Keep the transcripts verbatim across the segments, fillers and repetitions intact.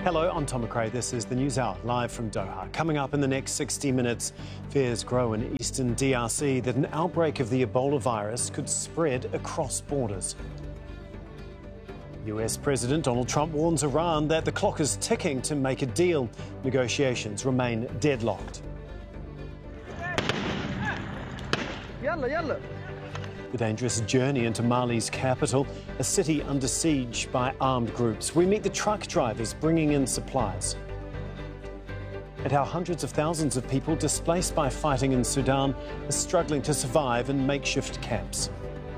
Hello, I'm Tom McRae. This is the News Hour, live from Doha. Coming up in the next sixty minutes, fears grow in eastern D R C that an outbreak of the Ebola virus could spread across borders. U S President Donald Trump warns Iran that the clock is ticking to make a deal. Negotiations remain deadlocked. The dangerous journey into Mali's capital, a city under siege by armed groups. We meet the truck drivers bringing in supplies. And how hundreds of thousands of people displaced by fighting in Sudan are struggling to survive in makeshift camps.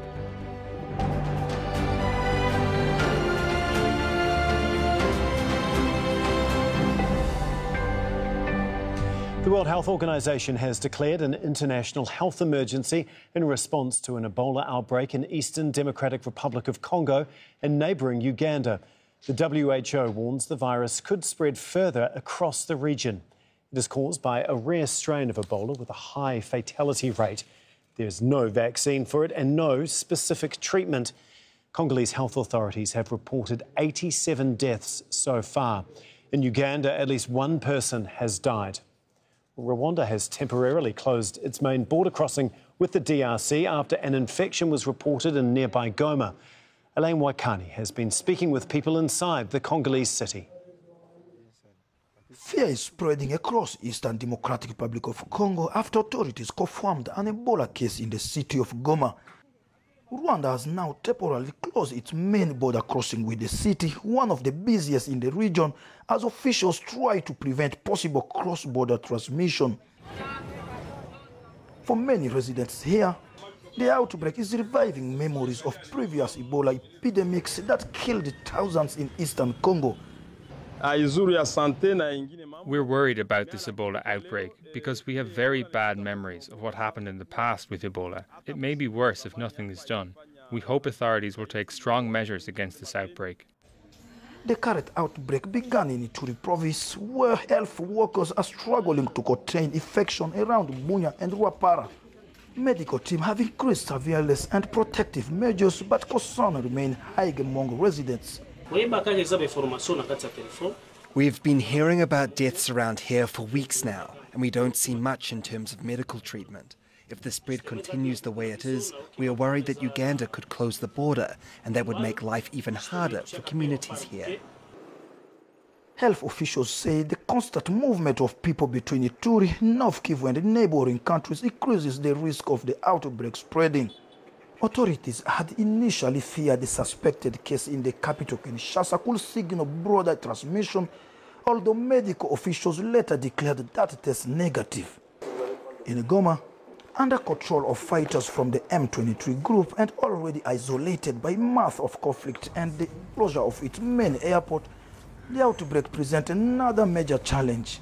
The World Health Organization has declared an international health emergency in response to an Ebola outbreak in Eastern Democratic Republic of Congo and neighbouring Uganda. The W H O warns the virus could spread further across the region. It is caused by a rare strain of Ebola with a high fatality rate. There is no vaccine for it and no specific treatment. Congolese health authorities have reported eighty-seven deaths so far. In Uganda, at least one person has died. Rwanda has temporarily closed its main border crossing with the D R C after an infection was reported in nearby Goma. Elaine Waikani has been speaking with people inside the Congolese city. Fear is spreading across Eastern Democratic Republic of Congo after authorities confirmed an Ebola case in the city of Goma. Rwanda has now temporarily closed its main border crossing with the city, one of the busiest in the region, as officials try to prevent possible cross-border transmission. For many residents here, the outbreak is reviving memories of previous Ebola epidemics that killed thousands in eastern Congo. We're worried about this Ebola outbreak because we have very bad memories of what happened in the past with Ebola. It may be worse if nothing is done. We hope authorities will take strong measures against this outbreak. The current outbreak began in Ituri province, where health workers are struggling to contain infection around Bunia and Rwapara. Medical teams have increased surveillance and protective measures, but concern remain high among residents. We've been hearing about deaths around here for weeks now, and we don't see much in terms of medical treatment. If the spread continues the way it is, we are worried that Uganda could close the border, and that would make life even harder for communities here. Health officials say the constant movement of people between Ituri, North Kivu and neighboring countries increases the risk of the outbreak spreading. Authorities had initially feared the suspected case in the capital Kinshasa could signal broader transmission, although medical officials later declared that test negative. In Goma, under control of fighters from the M twenty-three group and already isolated by months of conflict and the closure of its main airport, the outbreak presents another major challenge.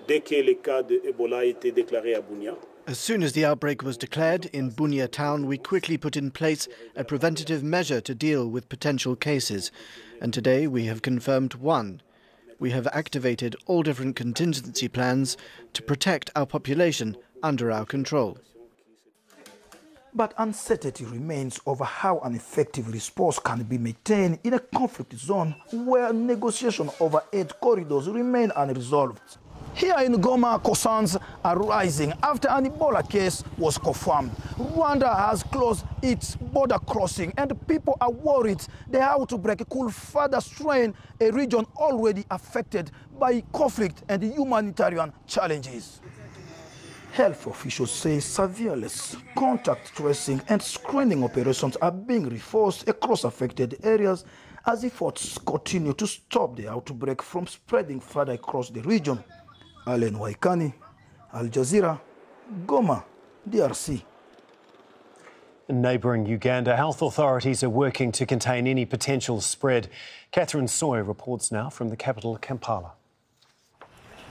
As soon as the outbreak was declared in Bunia town, we quickly put in place a preventative measure to deal with potential cases. And today we have confirmed one. We have activated all different contingency plans to protect our population under our control. But uncertainty remains over how an effective response can be maintained in a conflict zone where negotiations over aid corridors remain unresolved. Here in Goma, concerns are rising after an Ebola case was confirmed. Rwanda has closed its border crossing and people are worried the outbreak could further strain a region already affected by conflict and humanitarian challenges. Health officials say surveillance, contact tracing and screening operations are being reinforced across affected areas as efforts continue to stop the outbreak from spreading further across the region. Elaine Waikani, Al Jazeera, Goma, D R C. In neighbouring Uganda, health authorities are working to contain any potential spread. Catherine Soy reports now from the capital, Kampala.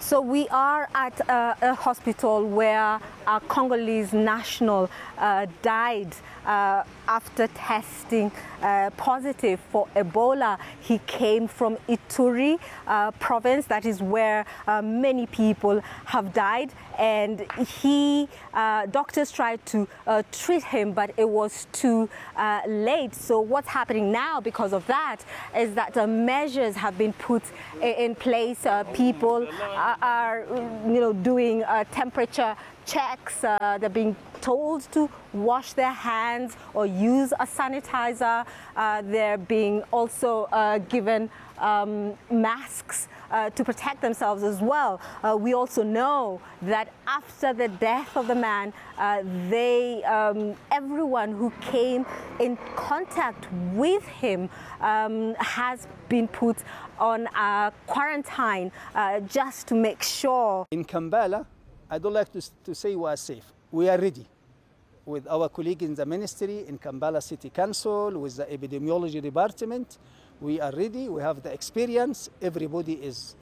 So we are at uh, a hospital where a Congolese national uh, died uh, after testing uh, positive for Ebola. He came from Ituri uh, province, that is where uh, many people have died. And he, uh, doctors tried to uh, treat him, but it was too uh, late. So what's happening now because of that is that uh, measures have been put in place. Uh, people are, are, you know, doing uh, temperature checks. Uh, they're being told to wash their hands or use a sanitizer. Uh, they're being also uh, given um, masks uh, to protect themselves as well. Uh, we also know that after the death of the man, uh, they, um, everyone who came in contact with him um, has been put on a quarantine uh, just to make sure. In Kampala, I don't like to, to say we are safe. We are ready with our colleagues in the ministry, in Kampala City Council, with the epidemiology department. We are ready. We have the experience. Everybody is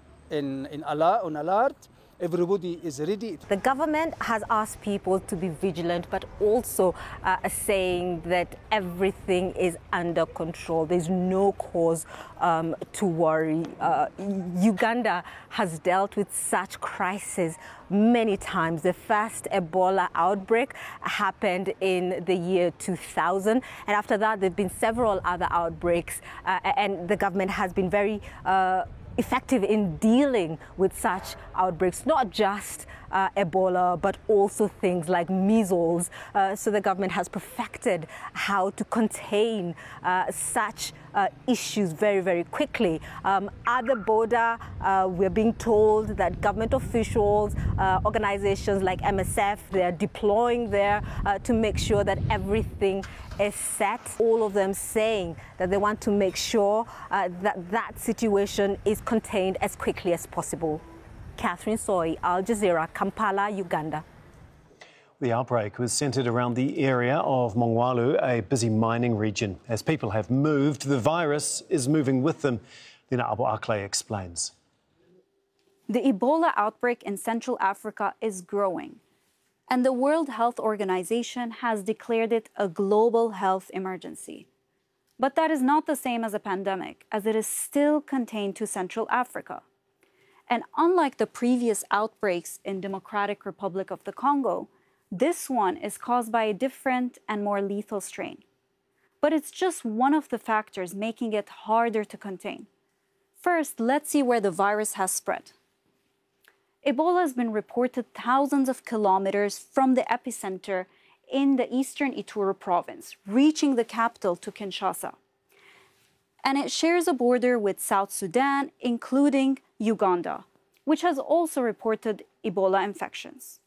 in, in alert, on alert. Everybody is ready. The government has asked people to be vigilant, but also uh, saying that everything is under control. There's no cause um, to worry. Uh, Uganda has dealt with such crises many times. The first Ebola outbreak happened in the year two thousand, and after that there have been several other outbreaks, uh, and the government has been very uh, effective in dealing with such outbreaks, not just uh, Ebola, but also things like measles. Uh, so the government has perfected how to contain uh, such uh, issues very, very quickly. Um, at the border, uh, we're being told that government officials, uh, organizations like M S F, they're deploying there uh, to make sure that everything is set. All of them saying that they want to make sure uh, that that situation is contained as quickly as possible. Catherine Soy, Al Jazeera, Kampala, Uganda. The outbreak was centred around the area of Mongwalu, a busy mining region. As people have moved, the virus is moving with them. Lina Abu Akleh explains. The Ebola outbreak in Central Africa is growing, and the World Health Organization has declared it a global health emergency. But that is not the same as a pandemic, as it is still contained to Central Africa. And unlike the previous outbreaks in Democratic Republic of the Congo, this one is caused by a different and more lethal strain. But it's just one of the factors making it harder to contain. First, let's see where the virus has spread. Ebola has been reported thousands of kilometers from the epicenter in the eastern Ituri province, reaching the capital to Kinshasa. And it shares a border with South Sudan, including Uganda, which has also reported Ebola infections.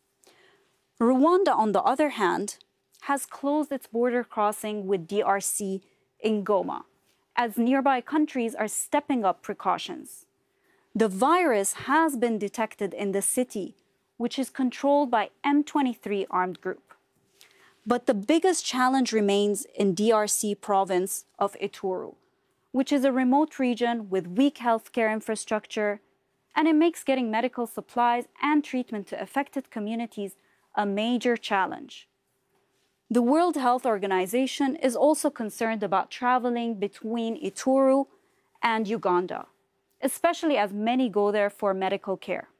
Rwanda, on the other hand, has closed its border crossing with D R C in Goma, as nearby countries are stepping up precautions. The virus has been detected in the city, which is controlled by M twenty-three armed group. But the biggest challenge remains in D R C province of Ituri, which is a remote region with weak healthcare infrastructure, and it makes getting medical supplies and treatment to affected communities a major challenge. The World Health Organization is also concerned about traveling between Ituri and Uganda, especially as many go there for medical care.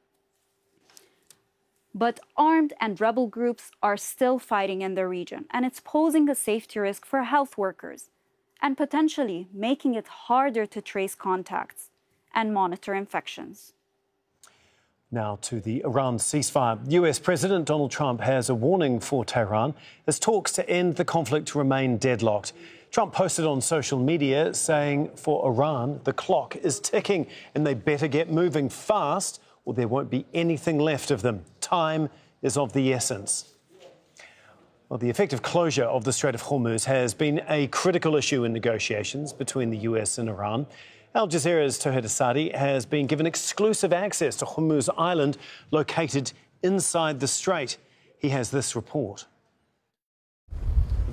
But armed and rebel groups are still fighting in the region, and it's posing a safety risk for health workers, and potentially making it harder to trace contacts and monitor infections. Now to the Iran ceasefire. U S President Donald Trump has a warning for Tehran as talks to end the conflict remain deadlocked. Trump posted on social media saying for Iran, the clock is ticking and they better get moving fast or there won't be anything left of them. Time is of the essence. Well, the effective closure of the Strait of Hormuz has been a critical issue in negotiations between the U S and Iran. Al Jazeera's Tawhid Asadi has been given exclusive access to Hormuz Island, located inside the strait. He has this report.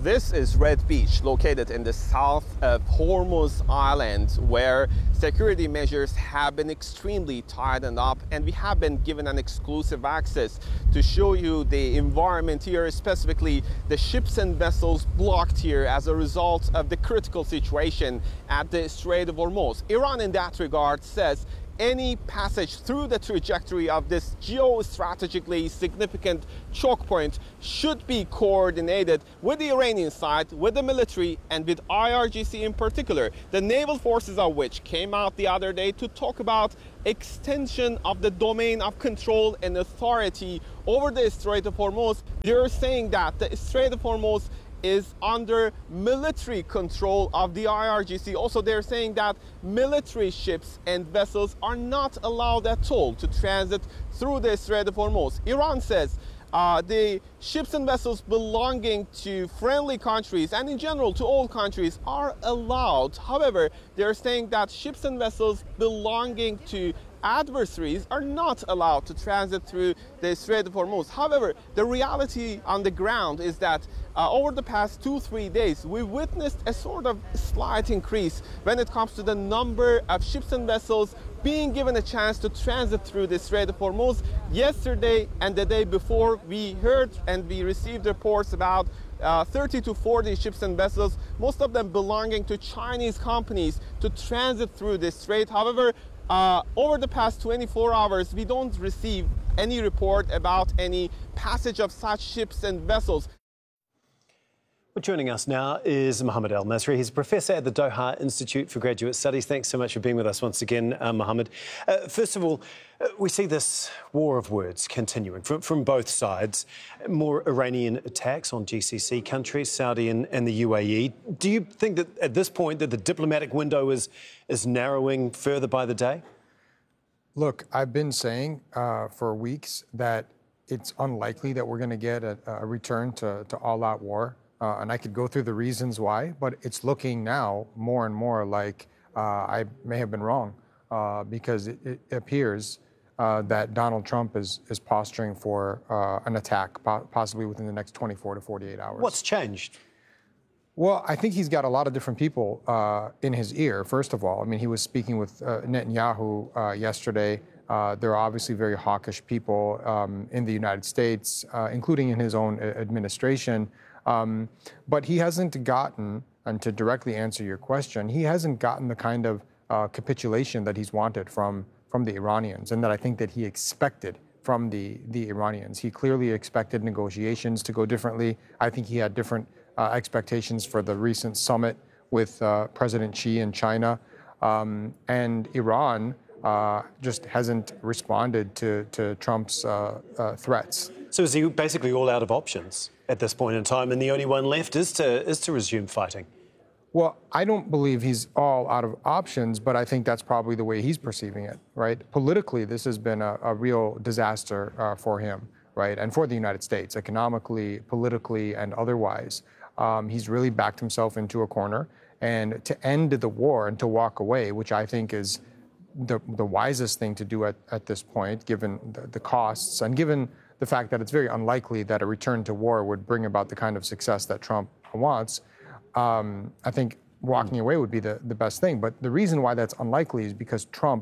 This is Red Beach, located in the south of Hormuz Island, where security measures have been extremely tightened up, and we have been given an exclusive access to show you the environment here, specifically the ships and vessels blocked here as a result of the critical situation at the Strait of Hormuz. Iran, in that regard, says any passage through the trajectory of this geostrategically significant choke point should be coordinated with the Iranian side, with the military, and with I R G C in particular, the naval forces of which came out the other day to talk about extension of the domain of control and authority over the Strait of Hormuz. They're saying that the Strait of Hormuz is under military control of the I R G C. Also, they're saying that military ships and vessels are not allowed at all to transit through the Strait of Hormuz. Iran says uh, the ships and vessels belonging to friendly countries and in general to all countries are allowed. However, they're saying that ships and vessels belonging to adversaries are not allowed to transit through the Strait of Hormuz. However, the reality on the ground is that uh, over the past two, three days, we witnessed a sort of slight increase when it comes to the number of ships and vessels being given a chance to transit through the Strait of Hormuz. Yesterday and the day before, we heard and we received reports about Uh, thirty to forty ships and vessels, most of them belonging to Chinese companies, to transit through this strait. However, uh, over the past twenty-four hours, we don't receive any report about any passage of such ships and vessels. Well, joining us now is Mohammed El-Masri. He's a professor at the Doha Institute for Graduate Studies. Thanks so much for being with us once again, uh, Mohammed. Uh, first of all, uh, we see this war of words continuing from, from both sides. More Iranian attacks on G C C countries, Saudi and, and the U A E. Do you think that at this point that the diplomatic window is, is narrowing further by the day? Look, I've been saying uh, for weeks that it's unlikely that we're going to get a, a return to, to all-out war. Uh, and I could go through the reasons why, but it's looking now more and more like uh, I may have been wrong uh, because it, it appears uh, that Donald Trump is, is posturing for uh, an attack, po- possibly within the next twenty-four to forty-eight hours. What's changed? Well, I think he's got a lot of different people uh, in his ear, first of all. I mean, he was speaking with uh, Netanyahu uh, yesterday. Uh, there are obviously very hawkish people um, in the United States, uh, including in his own administration. Um, but he hasn't gotten, and to directly answer your question, he hasn't gotten the kind of uh, capitulation that he's wanted from, from the Iranians and that I think that he expected from the, the Iranians. He clearly expected negotiations to go differently. I think he had different uh, expectations for the recent summit with uh, President Xi in China. Um, and Iran uh, just hasn't responded to, to Trump's uh, uh, threats. So is he basically all out of options at this point in time, and the only one left is to is to resume fighting? Well, I don't believe he's all out of options, but I think that's probably the way he's perceiving it, right? Politically, this has been a, a real disaster uh, for him, right? And for the United States, economically, politically, and otherwise. Um, he's really backed himself into a corner. And to end the war and to walk away, which I think is the, the wisest thing to do at, at this point, given the, the costs and given the fact that it's very unlikely that a return to war would bring about the kind of success that Trump wants, um, I think walking away would be the, the best thing. But the reason why that's unlikely is because Trump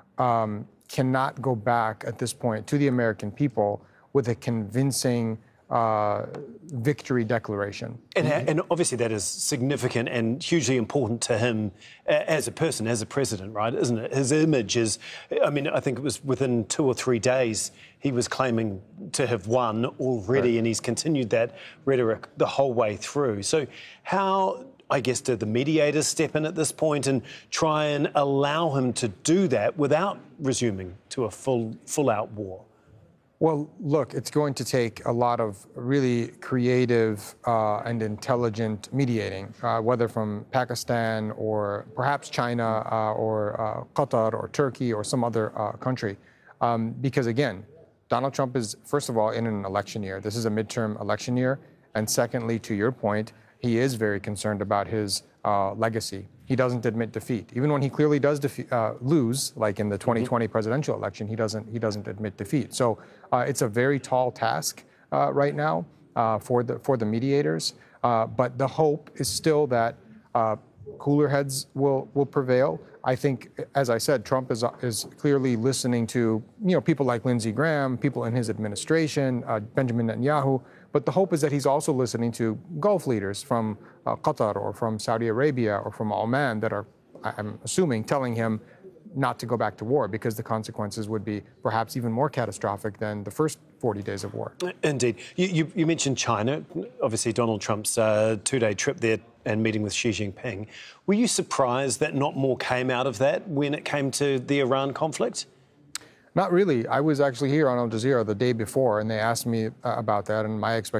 um, cannot go back at this point to the American people with a convincing uh, victory declaration. And, and obviously that is significant and hugely important to him as a person, as a president, right, isn't it? His image is, I mean, I think it was within two or three days he was claiming to have won already, right, and he's continued that rhetoric the whole way through. So how, I guess, did the mediators step in at this point and try and allow him to do that without resuming to a full, full-out war? Well, look, it's going to take a lot of really creative uh, and intelligent mediating, uh, whether from Pakistan or perhaps China uh, or uh, Qatar or Turkey or some other uh, country. Um, because again, Donald Trump is, first of all, in an election year. This is a midterm election year. And secondly, to your point, he is very concerned about his uh, legacy. He doesn't admit defeat. Even when he clearly does defe- uh, lose, like in the twenty twenty mm-hmm. presidential election, he doesn't he doesn't admit defeat. So uh, it's a very tall task uh, right now uh, for the for the mediators. Uh, but the hope is still that uh, cooler heads will, will prevail. I think, as I said, Trump is, is clearly listening to, you know, people like Lindsey Graham, people in his administration, uh, Benjamin Netanyahu. But the hope is that he's also listening to Gulf leaders from uh, Qatar or from Saudi Arabia or from Oman that are, I'm assuming, telling him not to go back to war because the consequences would be perhaps even more catastrophic than the first forty days of war. Indeed. You, you, you mentioned China, obviously Donald Trump's uh, two-day trip there and meeting with Xi Jinping. Were you surprised that not more came out of that when it came to the Iran conflict? Not really. I was actually here on Al Jazeera the day before, and they asked me uh, about that, and my expectation